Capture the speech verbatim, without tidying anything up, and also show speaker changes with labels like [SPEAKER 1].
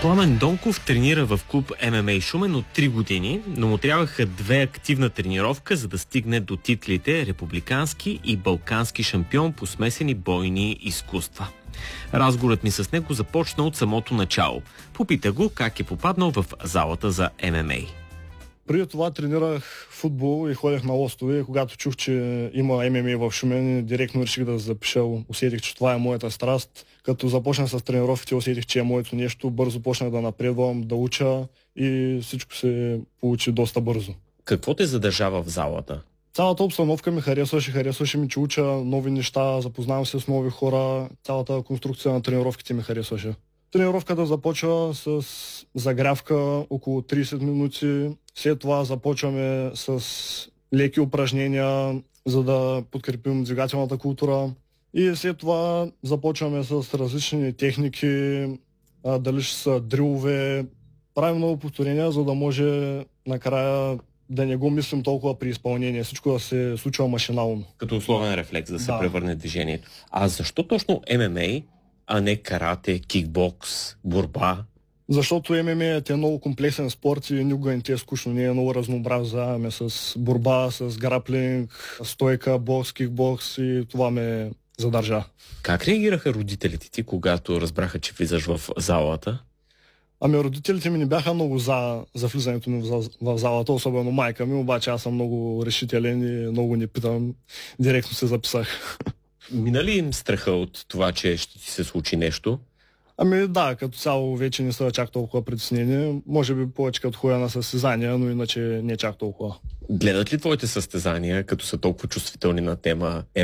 [SPEAKER 1] Пламен Донков тренира в клуб Ем Ем Ей Шумен от три години, но му трябваха две активна тренировка, за да стигне до титлите републикански и балкански шампион по смесени бойни изкуства. Разговорът ми с него започна от самото начало. Попита го как е попаднал в залата за Ем Ем Ей.
[SPEAKER 2] Преди това тренирах футбол и ходех на лостове. Когато чух, че има Ем Ем Ей в Шумен, директно реших да запиша. Усетих, че това е моята страст. Като започнах с тренировките, усетих, че е моето нещо. Бързо почнах да напредвам, да уча и всичко се получи доста бързо.
[SPEAKER 1] Какво те задържава в залата?
[SPEAKER 2] Цялата обстановка ми харесваше, харесваше ми, че уча нови неща, запознавам се с нови хора. Цялата конструкция на тренировките ми харесваше. Тренировката започва с загрявка около трийсет минути. След това започваме с леки упражнения, за да подкрепим двигателната култура. И след това започваме с различни техники, а, дали ще са дрилове. Правим много повторения, за да може накрая да не го мислим толкова при изпълнение. Всичко да се случва машинално.
[SPEAKER 1] Като условен рефлекс да се
[SPEAKER 2] Да.
[SPEAKER 1] превърне движението. А защо точно Ем Ем Ей, а не карате, кикбокс, борба?
[SPEAKER 2] Защото Ем Ем Ей е много комплексен спорт и никога не ти е скучно. Ние е много разнообразяваме с борба, с граплинг, стойка, бокс, кикбокс и това ме задържа.
[SPEAKER 1] Как реагираха родителите ти, когато разбраха, че влизаш в залата?
[SPEAKER 2] Ами родителите ми не бяха много за, за влизането ми в, в залата, особено майка ми, обаче аз съм много решителен и много не питам. Директно се записах.
[SPEAKER 1] Мина ли им страха от това, че ще ти се случи нещо?
[SPEAKER 2] Ами да, като цяло вече не са чак толкова притеснени. Може би повече като ходя на състезания, но иначе не чак толкова.
[SPEAKER 1] Гледат ли твоите състезания, като са толкова чувствителни на тема